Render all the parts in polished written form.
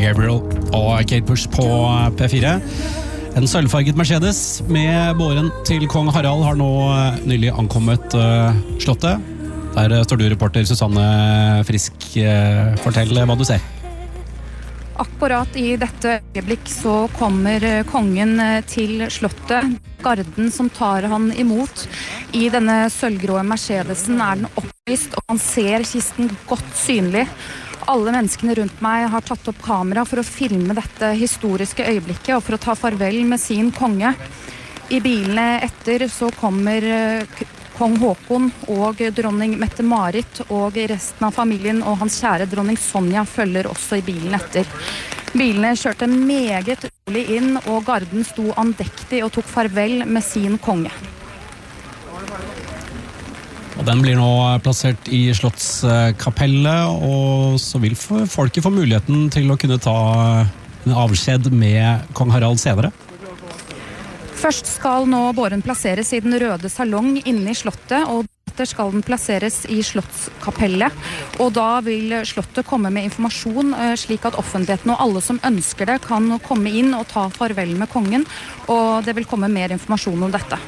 Gabriel og Kate Bush på P4. En sølvfarget Mercedes med båren til kong Harald har nå nylig ankommet slottet. Der står du, reporter Susanne Frisk. Fortell hva du ser. Akkurat i dette øyeblikk så kommer kongen til slottet. Garden som tar han imot i denne sølvgrå Mercedesen er den opplyst, og han ser kisten godt synlig. Alle menneskene rundt meg har tatt opp kamera for å filme dette historiske øyeblikket og for å ta farvel med sin konge. I bilene etter så kommer kong Håkon og dronning Mette-Marit, og resten av familien og hans kjære dronning Sonja følger også i bilen etter. Bilene kjørte meget rolig inn, og garden sto andektig og tok farvel med sin konge. Og den blir nå plassert i Slottskapellet, og så vil folket få muligheten til å kunne ta en avskjed med kong Harald senere. Først skal nå båren plasseres i den røde salong inne i slottet, og deretter skal den plasseres i Slottskapellet. Og da vil slottet komme med informasjon, slik at offentligheten og alle som ønsker det kan komme inn og ta farvel med kongen, og det vil komme mer informasjon om dette.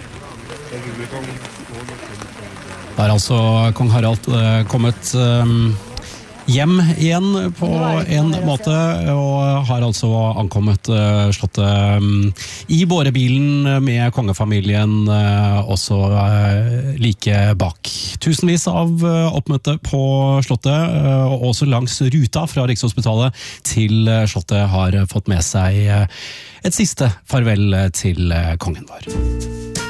Da er altså kong Harald kommet hjem igjen på en måte, og har altså ankommet slottet i bårebilen med kongefamilien også like bak. Tusenvis av oppmøtte på slottet, og også langs ruta fra Rikshospitalet til slottet har fått med seg et siste farvel til kongen vår.